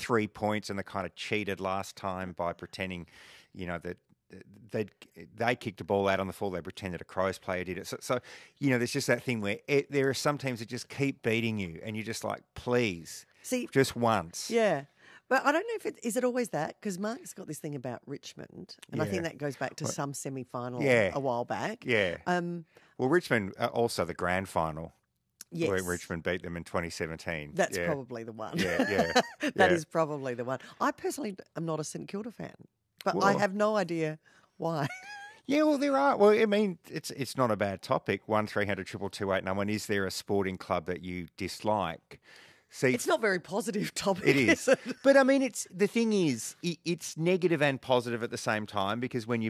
3 points and they kind of cheated last time by pretending, that they kicked the ball out on the full. They pretended a Crows player did it. So there's just that thing where there are some teams that just keep beating you and you're just like, please, just once. Yeah. But I don't know if is it always that? Because Mark's got this thing about Richmond, and I think that goes back to some semi-final a while back. Yeah. Well, Richmond, also the grand final. Yes. Where Richmond beat them in 2017. That's probably the one. Yeah. That is probably the one. I personally am not a St Kilda fan, but I have no idea why. Yeah, well, there are. Well, I mean, it's not a bad topic. 1300 Is there a sporting club that you dislike? See, it's not a very positive topic. It is. Is it? But I mean, the thing is, it's negative and positive at the same time, because when you